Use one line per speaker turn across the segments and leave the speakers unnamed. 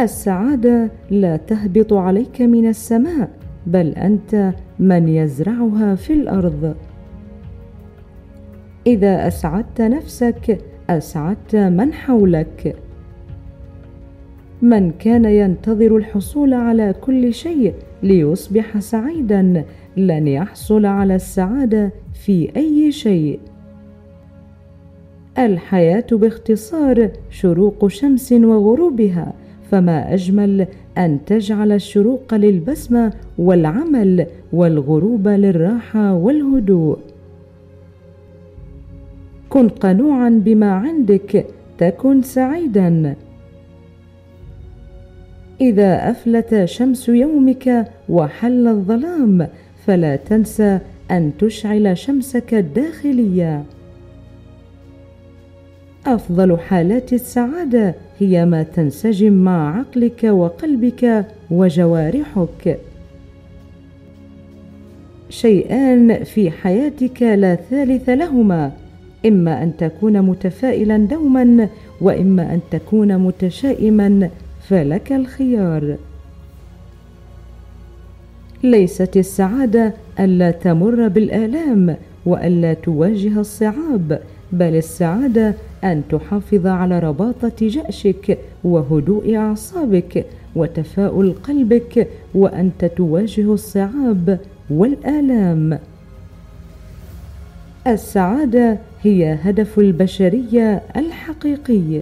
السعادة لا تهبط عليك من السماء، بل أنت من يزرعها في الأرض. إذا أسعدت نفسك أسعدت من حولك. من كان ينتظر الحصول على كل شيء ليصبح سعيدا لن يحصل على السعادة في أي شيء. الحياة باختصار شروق شمس وغروبها، فما أجمل أن تجعل الشروق للبسمة والعمل والغروب للراحة والهدوء. كن قنوعا بما عندك تكن سعيدا. إذا أفلت شمس يومك وحل الظلام فلا تنسى أن تشعل شمسك الداخلية. أفضل حالات السعادة هي ما تنسجم مع عقلك وقلبك وجوارحك. شيئان في حياتك لا ثالث لهما، إما أن تكون متفائلا دوما وإما أن تكون متشائما، فلك الخيار. ليست السعادة ألا تمر بالآلام وألا تواجه الصعاب، بل السعادة أن تحافظ على رباطة جأشك وهدوء أعصابك وتفاؤل قلبك وأنت تواجه الصعاب والآلام. السعادة هي هدف البشرية الحقيقي.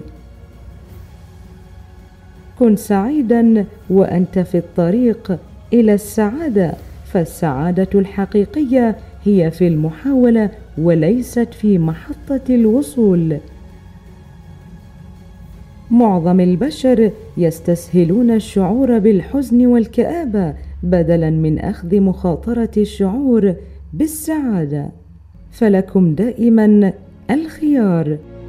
كن سعيدا وأنت في الطريق إلى السعادة، فالسعادة الحقيقية هي في المحاولة وليست في محطة الوصول. معظم البشر يستسهلون الشعور بالحزن والكآبة بدلا من أخذ مخاطرة الشعور بالسعادة، فلكم دائما الخيار.